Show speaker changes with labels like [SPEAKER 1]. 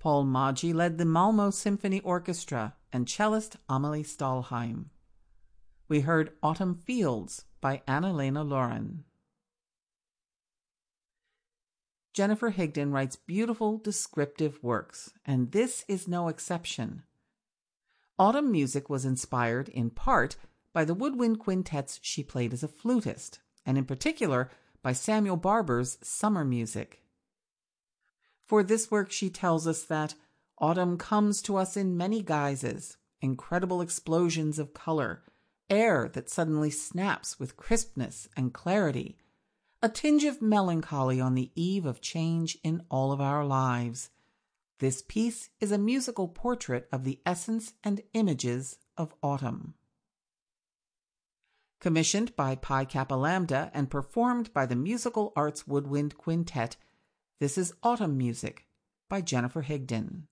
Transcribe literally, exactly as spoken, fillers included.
[SPEAKER 1] Paul Maggi led the Malmö Symphony Orchestra and cellist Amelie Stahlheim. We heard Autumn Fields by Anna-Lena Loren. Jennifer Higdon writes beautiful, descriptive works, and this is no exception. Autumn music was inspired, in part, by the woodwind quintets she played as a flutist, and in particular by Samuel Barber's summer music. For this work she tells us that autumn comes to us in many guises, incredible explosions of color, air that suddenly snaps with crispness and clarity, a tinge of melancholy on the eve of change in all of our lives. This piece is a musical portrait of the essence and images of autumn. Commissioned by Pi Kappa Lambda and performed by the Musical Arts Woodwind Quintet, this is Autumn Music by Jennifer Higdon.